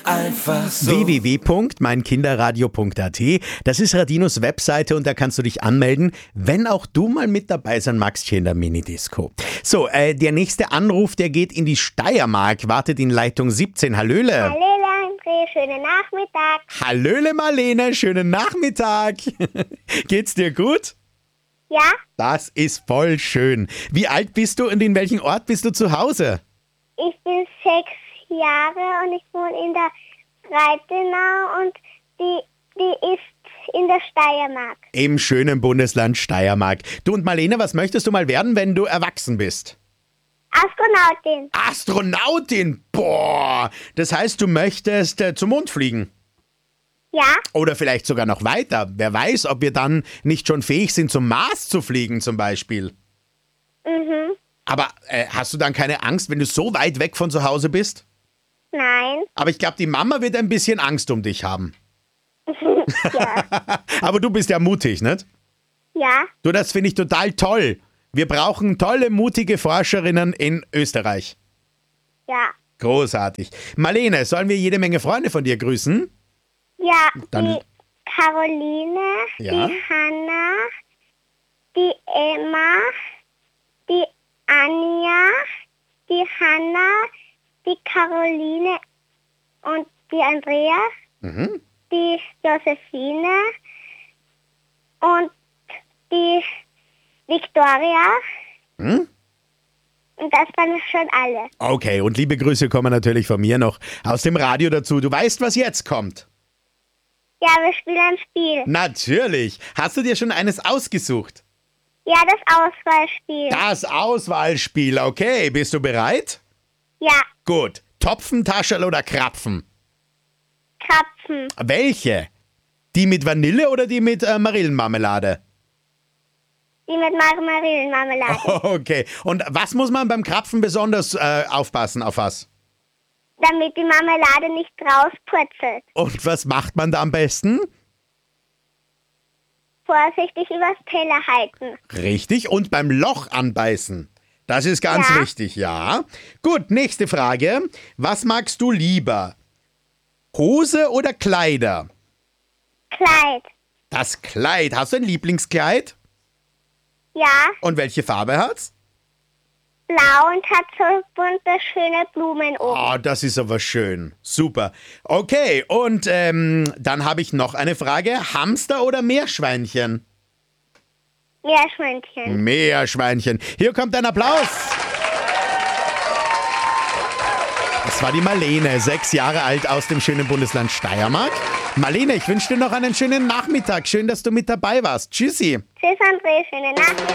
einfach so. www.meinkinderradio.at. Das ist Radinos Webseite und da kannst du dich anmelden, wenn auch du mal mit dabei sein magst hier in der Minidisco. So, der nächste Anruf, der geht in die Steiermark, wartet in Leitung 17. Hallöle. Hallöle André, schönen Nachmittag. Hallöle Marlene, schönen Nachmittag. Geht's dir gut? Ja, Das ist voll schön. Wie alt bist du und in welchem Ort bist du zu Hause? ich bin 6 Jahre und ich wohne in der Reitenau und die ist in der Steiermark. Im schönen Bundesland Steiermark. Du und Marlene, was möchtest du mal werden, wenn du erwachsen bist? Astronautin. Astronautin? Boah, das heißt, du möchtest zum Mond fliegen? Ja, Oder vielleicht sogar noch weiter. Wer weiß, ob wir dann nicht schon fähig sind, zum Mars zu fliegen zum Beispiel. Aber hast du dann keine Angst, wenn du so weit weg von zu Hause bist? nein. Aber ich glaube, die Mama wird ein bisschen Angst um dich haben. Ja, Aber du bist ja mutig, nicht? ja, Du, das finde ich total toll. Wir brauchen tolle, mutige Forscherinnen in Österreich. ja. Großartig. Marlene, sollen wir jede Menge Freunde von dir grüßen? Ja, Dann- die Caroline, Ja. die Hanna, die Emma, die Anja, die Hanna, die Caroline und die Andrea, die Josephine und die Victoria. Und das waren schon alle. Okay, und liebe Grüße kommen natürlich von mir noch aus dem Radio dazu. Du weißt, was jetzt kommt? Ja, wir spielen ein Spiel. Natürlich. Hast du dir schon eines ausgesucht? Ja, das Auswahlspiel. Das Auswahlspiel, okay. Bist du bereit? Ja, Gut. Topfen, Taschel oder Krapfen? Krapfen. Welche? Die mit Vanille oder die mit Marillenmarmelade? Die mit Marmeladenmarmelade. Okay. Und was muss man beim Krapfen besonders aufpassen, auf was? Damit die Marmelade nicht rauspurzelt. Und was macht man da am besten? Vorsichtig übers Teller halten. Richtig. Und beim Loch anbeißen. Das ist ganz Ja. wichtig, ja. Gut, nächste Frage. Was magst du lieber? Hose oder Kleider? Kleid. Das Kleid. Hast du ein Lieblingskleid? Ja, Und welche Farbe hat's? blau und hat so bunte, schöne Blumen oben. Oh, das ist aber schön. Super. Okay, und dann habe ich noch eine Frage. Hamster oder Meerschweinchen? Meerschweinchen. Meerschweinchen. Hier kommt ein Applaus. Das war die Marlene, 6 Jahre alt aus dem schönen Bundesland Steiermark. Marlene, ich wünsche dir noch einen schönen Nachmittag. Schön, dass du mit dabei warst. Tschüssi. Tschüss, André. Schöne Nacht.